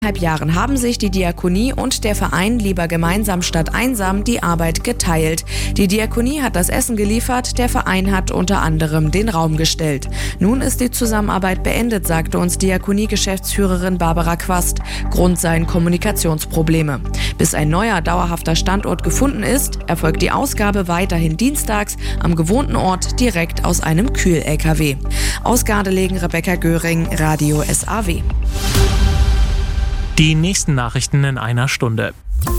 Jahren haben sich die Diakonie und der Verein Lieber gemeinsam statt einsam die Arbeit geteilt. Die Diakonie hat das Essen geliefert, der Verein hat unter anderem den Raum gestellt. Nun ist die Zusammenarbeit beendet, sagte uns Diakonie-Geschäftsführerin Barbara Quast. Grund seien Kommunikationsprobleme. Bis ein neuer dauerhafter Standort gefunden ist, erfolgt die Ausgabe weiterhin dienstags am gewohnten Ort direkt aus einem Kühl-LKW. Aus Gardelegen Rebecca Göring, Radio SAW. Die nächsten Nachrichten in einer Stunde.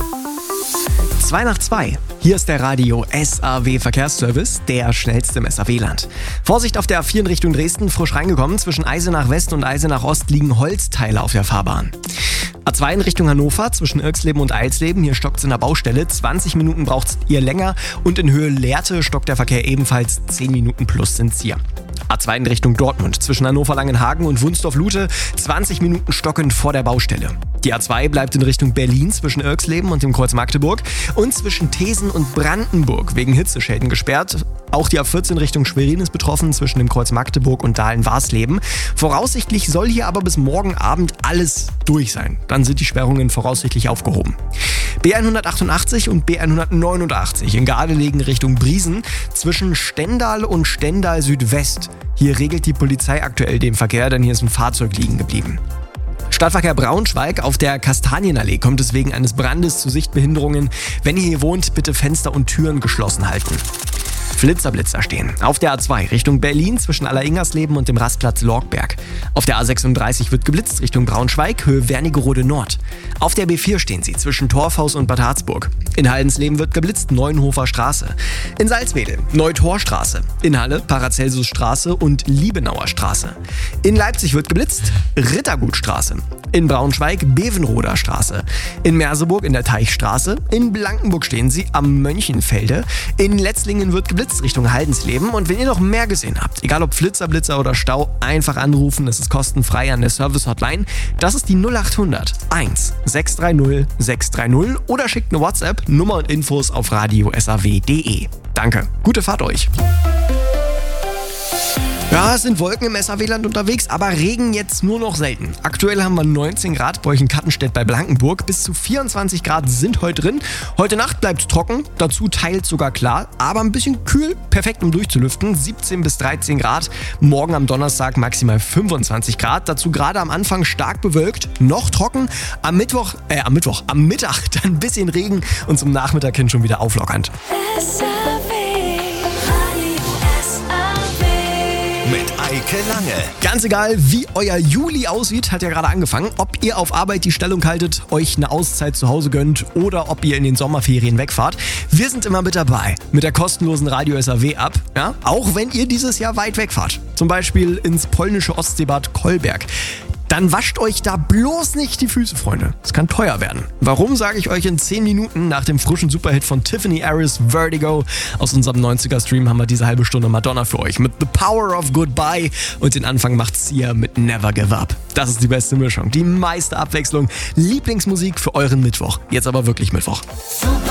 2 nach 2. Hier ist der Radio SAW Verkehrsservice, der schnellste im SAW-Land. Vorsicht auf der A4 in Richtung Dresden, frisch reingekommen. Zwischen Eisenach West und Eisenach Ost liegen Holzteile auf der Fahrbahn. A2 in Richtung Hannover, zwischen Irxleben und Eilsleben. Hier stockt es in der Baustelle. 20 Minuten braucht ihr länger. Und in Höhe Lehrte stockt der Verkehr ebenfalls. 10 Minuten plus sind's hier. A2 in Richtung Dortmund, zwischen Hannover-Langenhagen und Wunsdorf-Lute, 20 Minuten stockend vor der Baustelle. Die A2 bleibt in Richtung Berlin zwischen Irxleben und dem Kreuz Magdeburg und zwischen Thesen und Brandenburg wegen Hitzeschäden gesperrt. Auch die A14 Richtung Schwerin ist betroffen, zwischen dem Kreuz Magdeburg und Dahlen-Warsleben. Voraussichtlich soll hier aber bis morgen Abend alles durch sein. Dann sind die Sperrungen voraussichtlich aufgehoben. B188 und B189 in Gardelegen Richtung Briesen, zwischen Stendal und Stendal Südwest. Hier regelt die Polizei aktuell den Verkehr, denn hier ist ein Fahrzeug liegen geblieben. Stadtverkehr Braunschweig, auf der Kastanienallee kommt es wegen eines Brandes zu Sichtbehinderungen. Wenn ihr hier wohnt, bitte Fenster und Türen geschlossen halten. Flitzer stehen. Auf der A2 Richtung Berlin zwischen Alleringersleben und dem Rastplatz Lorgberg. Auf der A36 wird geblitzt Richtung Braunschweig, Höhe Wernigerode Nord. Auf der B4 stehen sie zwischen Torfhaus und Bad Harzburg. In Haldensleben wird geblitzt Neuenhofer Straße. In Salzwedel Neutorstraße. In Halle Paracelsusstraße und Liebenauer Straße. In Leipzig wird geblitzt Rittergutstraße. In Braunschweig Bevenroder Straße. In Merseburg in der Teichstraße. In Blankenburg stehen sie am Mönchenfelde. In Letzlingen wird geblitzt Richtung Haldensleben. Und wenn ihr noch mehr gesehen habt, egal ob Flitzer, Blitzer oder Stau, einfach anrufen. Das ist kostenfrei an der Service-Hotline. Das ist die 0800 1 630 630 oder schickt eine WhatsApp, Nummer und Infos auf radiosaw.de. Danke, gute Fahrt euch. Ja, es sind Wolken im SAW-Land unterwegs, aber Regen jetzt nur noch selten. Aktuell haben wir 19 Grad bei euch in Kattenstedt bei Blankenburg. Bis zu 24 Grad sind heute drin. Heute Nacht bleibt es trocken, dazu teils sogar klar, aber ein bisschen kühl, perfekt um durchzulüften. 17 bis 13 Grad. Morgen am Donnerstag maximal 25 Grad. Dazu gerade am Anfang stark bewölkt, noch trocken. Am Mittag dann ein bisschen Regen und zum Nachmittag hin schon wieder auflockernd. Mit Eike Lange. Ganz egal, wie euer Juli aussieht, hat ja gerade angefangen. Ob ihr auf Arbeit die Stellung haltet, euch eine Auszeit zu Hause gönnt oder ob ihr in den Sommerferien wegfahrt. Wir sind immer mit dabei mit der kostenlosen Radio SAW-App. Ja? Auch wenn ihr dieses Jahr weit wegfahrt. Zum Beispiel ins polnische Ostseebad Kolberg. Dann wascht euch da bloß nicht die Füße, Freunde. Es kann teuer werden. Warum, sage ich euch in 10 Minuten nach dem frischen Superhit von Tiffany Harris, Vertigo. Aus unserem 90er-Stream haben wir diese halbe Stunde Madonna für euch mit The Power of Goodbye. Und den Anfang macht Sia mit Never Give Up. Das ist die beste Mischung, die meiste Abwechslung. Lieblingsmusik für euren Mittwoch. Jetzt aber wirklich Mittwoch. Super.